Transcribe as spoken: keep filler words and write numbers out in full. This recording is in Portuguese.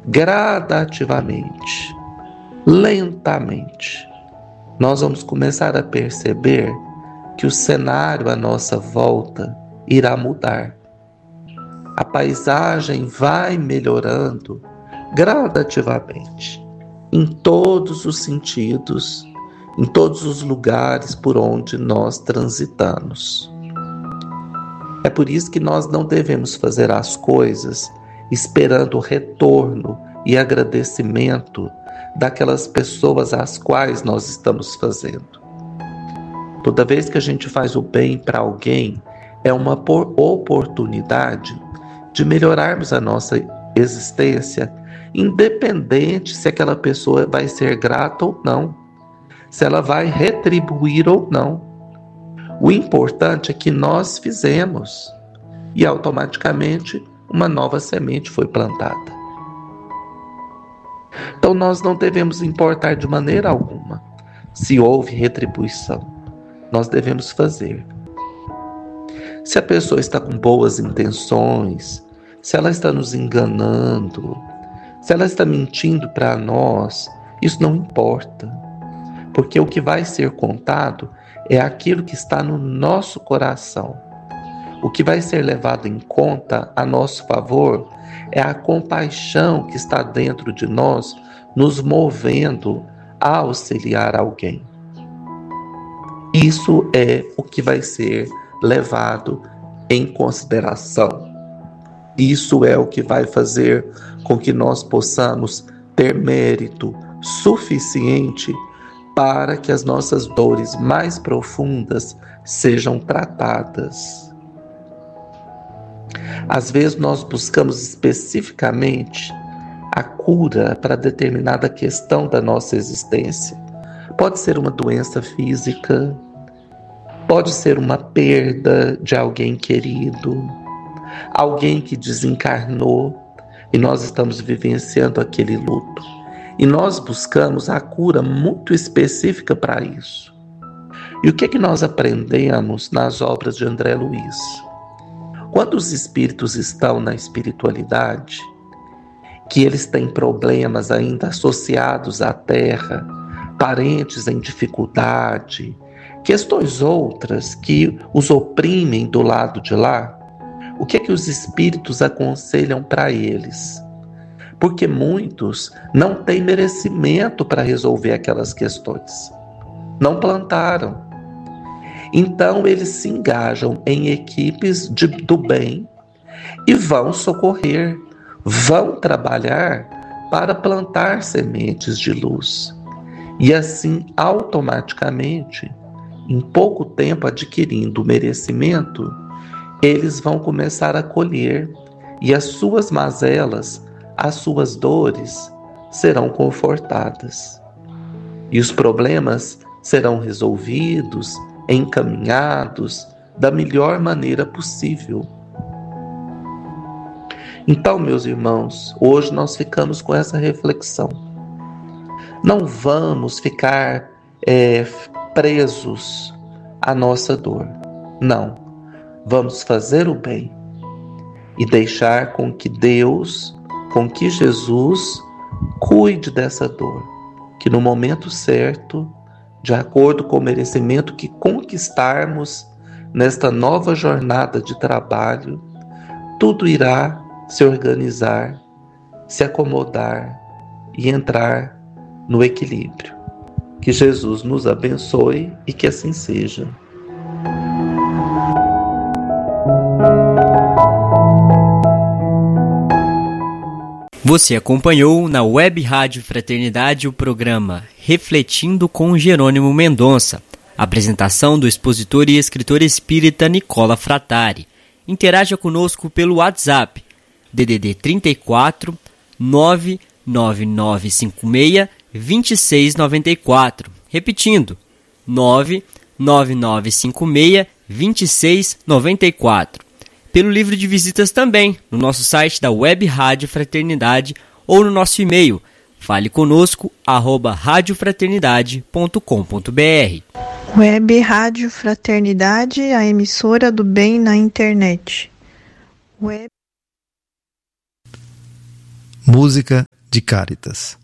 gradativamente, lentamente, nós vamos começar a perceber que o cenário à nossa volta irá mudar. A paisagem vai melhorando gradativamente, em todos os sentidos, em todos os lugares por onde nós transitamos. É por isso que nós não devemos fazer as coisas esperando o retorno e agradecimento daquelas pessoas às quais nós estamos fazendo. Toda vez que a gente faz o bem para alguém, é uma oportunidade de melhorarmos a nossa existência, independente se aquela pessoa vai ser grata ou não, se ela vai retribuir ou não. O importante é que nós fizemos e automaticamente uma nova semente foi plantada. Então nós não devemos importar de maneira alguma se houve retribuição. Nós devemos fazer. Se a pessoa está com boas intenções, se ela está nos enganando, se ela está mentindo para nós, isso não importa. Porque o que vai ser contado é aquilo que está no nosso coração. O que vai ser levado em conta a nosso favor é a compaixão que está dentro de nós, nos movendo a auxiliar alguém. Isso é o que vai ser levado em consideração. Isso é o que vai fazer com que nós possamos ter mérito suficiente para que as nossas dores mais profundas sejam tratadas. Às vezes nós buscamos especificamente a cura para determinada questão da nossa existência. Pode ser uma doença física, pode ser uma perda de alguém querido, alguém que desencarnou e nós estamos vivenciando aquele luto. E nós buscamos a cura muito específica para isso. E o que é que nós aprendemos nas obras de André Luiz? Quando os espíritos estão na espiritualidade, que eles têm problemas ainda associados à terra, parentes em dificuldade, questões outras que os oprimem do lado de lá, o que é que os espíritos aconselham para eles? Porque muitos não têm merecimento para resolver aquelas questões. Não plantaram. Então eles se engajam em equipes de, do bem e vão socorrer, vão trabalhar para plantar sementes de luz. E assim, automaticamente, em pouco tempo adquirindo o merecimento, eles vão começar a colher e as suas mazelas, as suas dores serão confortadas. E os problemas serão resolvidos, encaminhados da melhor maneira possível. Então, meus irmãos, hoje nós ficamos com essa reflexão. Não vamos ficar é, presos à nossa dor. Não. Vamos fazer o bem e deixar com que Deus, com que Jesus cuide dessa dor, que no momento certo, de acordo com o merecimento que conquistarmos nesta nova jornada de trabalho, tudo irá se organizar, se acomodar e entrar no equilíbrio. Que Jesus nos abençoe e que assim seja. Você acompanhou na Web Rádio Fraternidade o programa Refletindo com Jerônimo Mendonça. Apresentação do expositor e escritor espírita Nicola Frattari. Interaja conosco pelo WhatsApp D D D trinta e quatro, nove nove nove cinco seis, dois seis nove quatro. Repetindo, nove nove nove cinco seis, dois seis nove quatro. Pelo livro de visitas também, no nosso site da Web Rádio Fraternidade ou no nosso e-mail, fale conosco, arroba radiofraternidade ponto com ponto br. Web Rádio Fraternidade, a emissora do bem na internet. Web... Música de Cáritas.